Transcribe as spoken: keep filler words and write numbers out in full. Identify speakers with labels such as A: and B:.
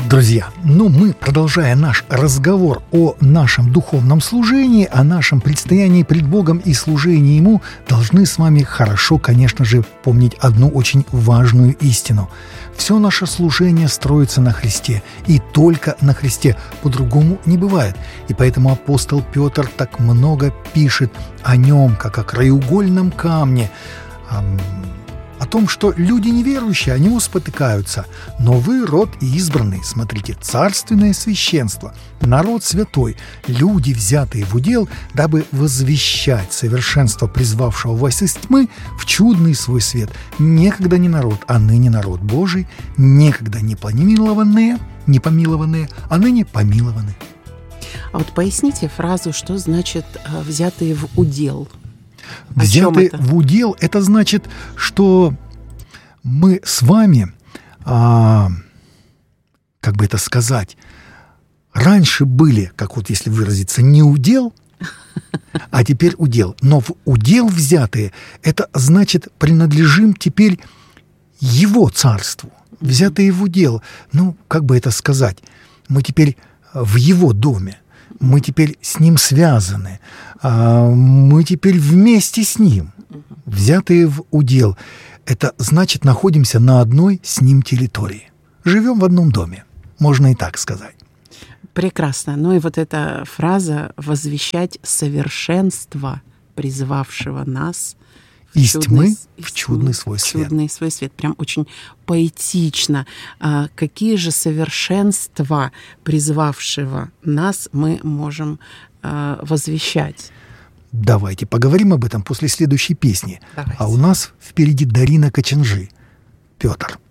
A: Друзья, ну мы, продолжая наш разговор о нашем духовном служении, о нашем предстоянии пред Богом и служении Ему, должны с вами хорошо, конечно же, помнить одну очень важную истину. Все наше служение строится на Христе, и только на Христе, по-другому не бывает. И поэтому апостол Петр так много пишет о Нем, как о краеугольном камне, о том, что люди неверующие, о него спотыкаются. Но вы род избранный, смотрите, царственное священство, народ святой, люди, взятые в удел, дабы возвещать совершенство призвавшего вас из тьмы в чудный свой свет. Некогда не народ, а ныне народ Божий, некогда не помилованные, не помилованные, а ныне помилованы.
B: А вот поясните фразу, что значит «взятые в удел».
A: Взятые в удел – это значит, что мы с вами, а, как бы это сказать, раньше были, как вот если выразиться, не удел, а теперь удел. Но в удел взятые – это значит, принадлежим теперь Его царству. Взятые в удел, ну, как бы это сказать, мы теперь в Его доме. Мы теперь с Ним связаны, мы теперь вместе с Ним, взятые в удел. Это значит, находимся на одной с Ним территории. Живем в одном доме, можно и так сказать.
B: Прекрасно. Ну и вот эта фраза «возвещать совершенство призвавшего нас
A: из тьмы в чудный свой свет».
B: Чудный свой свет. Прям очень поэтично. А какие же совершенства призвавшего нас мы можем а, возвещать?
A: Давайте поговорим об этом после следующей песни.
B: Давайте.
A: А у нас впереди Дарина Коченжи. Петр.